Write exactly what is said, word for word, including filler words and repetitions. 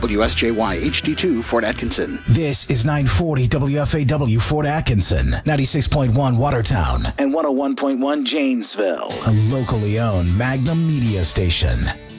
W S J Y H D two Fort Atkinson. This is nine forty W F A W Fort Atkinson, ninety-six point one Watertown, and one oh one point one Janesville, a locally owned Magnum media station.